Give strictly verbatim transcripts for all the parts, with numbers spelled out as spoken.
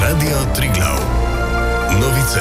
Radio Triglav. Novice.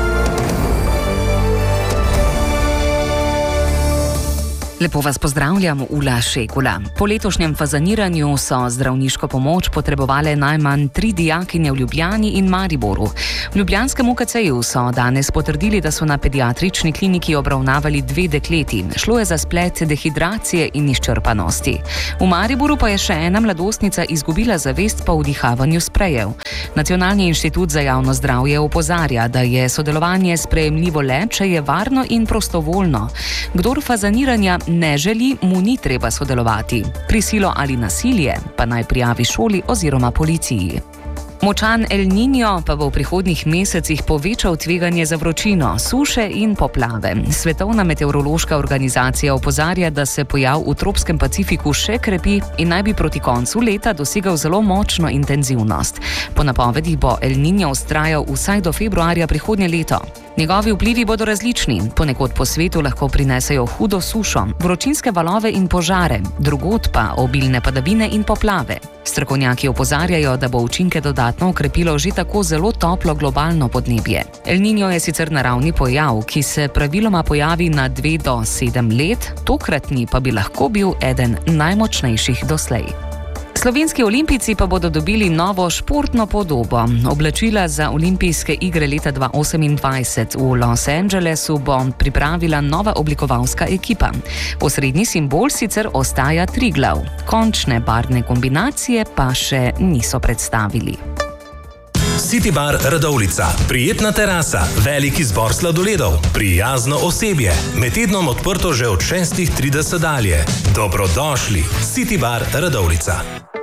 Lepo vas pozdravljam, Ula Šekula. Po letošnjem fazaniranju so zdravniško pomoč potrebovale najmanj tri dijakinje v Ljubljani in Mariboru. V ljubljanskem U K C-ju so danes potrdili, da so na pediatrični kliniki obravnavali dve dekleti. Šlo je za splet dehidracije in izčrpanosti. V Mariboru pa je še ena mladostnica izgubila zavest po vdihavanju sprejev. Nacionalni inštitut za javno zdravje opozarja, da je sodelovanje sprejemljivo le, če je varno in prostovoljno. Kdor fazaniranja ne želi, mu ni treba sodelovati. Prisilo ali nasilje pa naj prijavi šoli oziroma policiji. Močan El Niño pa bo v prihodnjih mesecih povečal tveganje za vročino, suše in poplave. Svetovna meteorološka organizacija opozarja, da se pojav v tropskem Pacifiku še krepi in naj bi proti koncu leta dosegal zelo močno intenzivnost. Po napovedih bo El Niño vztrajal vsaj do februarja prihodnje leto. Njegovi vplivi bodo različni. Ponekod po svetu lahko prinesejo hudo sušo, vročinske valove in požare, drugod pa obilne padavine in poplave. Strokovnjaki opozarjajo, da bo učinke dodatno okrepilo že tako zelo toplo globalno podnebje. El Niño je sicer naravni pojav, ki se praviloma pojavi na dve do sedem let, tokratni pa bi lahko bil eden najmočnejših doslej. Slovenski olimpijci pa bodo dobili novo športno podobo. Oblačila za olimpijske igre leta dva tisoč osemindvajset v Los Angelesu bo pripravila nova oblikovalska ekipa. Osrednji simbol sicer ostaja Triglav. Končne barvne kombinacije pa še niso predstavili. City Bar Radovljica. Prijetna terasa, velik izbor sladoledov, prijazno osebje. Med tednom odprto že od šestih trideset dalje. Dobrodošli. City Bar Radovljica.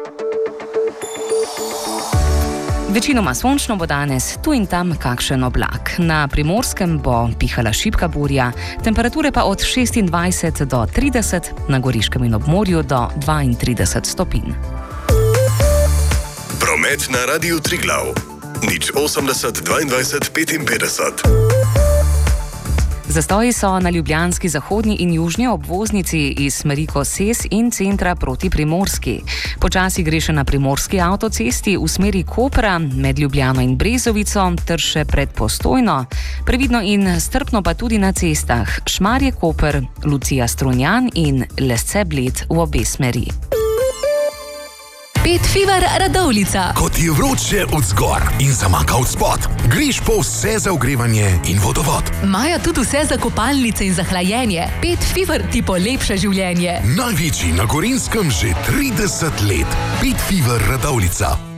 Večinoma sončno bo danes, tu in tam kakšen oblak. Na Primorskem bo pihala šibka burja, temperature pa od šestindvajset do trideset, na Goriškem in ob morju do dvaintrideset stopinj. Promet na Radiu Triglav. Nič osemdeset dvaindvajset petinpetdeset. Zastoji so na ljubljanski zahodni in južni obvoznici iz smeri Koses in centra proti Primorski. Počasi gre še na primorski avtocesti v smeri Kopra med Ljubljano in Brezovico ter še pred Postojno. Previdno in strpno pa tudi na cestah Šmarje-Koper, Lucija-Strunjan in Lesce-Bled v obe smeri. Pet Fever Radovljica. Ko ti je vroče od zgor in zamaka od spod, greš po vse za ogrevanje in vodovod. Imajo tudi vse za kopalnice in za hlajenje. Pet Fever ti polepša življenje. Največji na Gorenjskem že trideset let. Pet Fever Radovljica.